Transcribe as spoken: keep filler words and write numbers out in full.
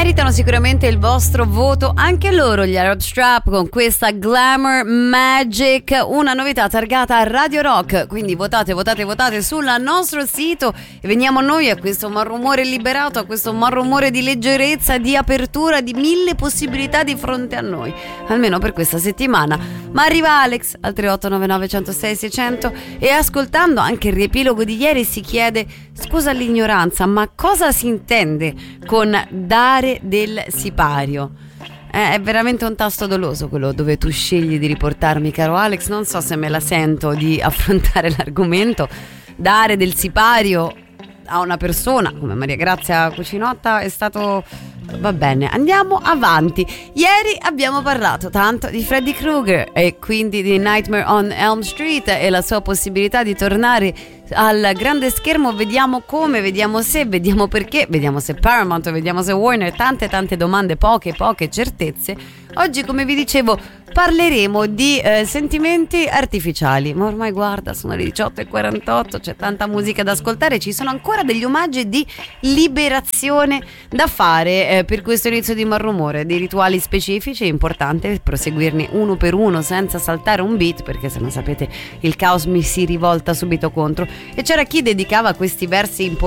meritano sicuramente il vostro voto anche loro, gli Arab Strap, con questa Glamour Magic, una novità targata a Radio Rock. Quindi votate, votate, votate sul nostro sito e veniamo noi a questo malumore liberato, a questo malumore di leggerezza, di apertura, di mille possibilità di fronte a noi, almeno per questa settimana. Ma arriva Alex al tre otto nove nove uno zero sei sei zero zero e, ascoltando anche il riepilogo di ieri, si chiede: scusa l'ignoranza, ma cosa si intende con dare del sipario? Eh, è veramente un tasto doloso quello dove tu scegli di riportarmi, caro Alex. Non so se me la sento di affrontare l'argomento. Dare del sipario a una persona come Maria Grazia Cucinotta è stato... Va bene, andiamo avanti. Ieri abbiamo parlato tanto di Freddy Krueger e quindi di Nightmare on Elm Street e la sua possibilità di tornare al grande schermo. Vediamo come, vediamo se, vediamo perché, vediamo se Paramount, vediamo se Warner. Tante tante domande, poche poche certezze. Oggi, come vi dicevo, parleremo di eh, sentimenti artificiali. Ma ormai guarda, sono le diciotto e quarantotto, c'è tanta musica da ascoltare, ci sono ancora degli omaggi di liberazione da fare eh, per questo inizio di Malrumore, dei rituali specifici. È importante proseguirne uno per uno senza saltare un beat, perché se non sapete il caos mi si rivolta subito contro. E c'era chi dedicava questi versi importanti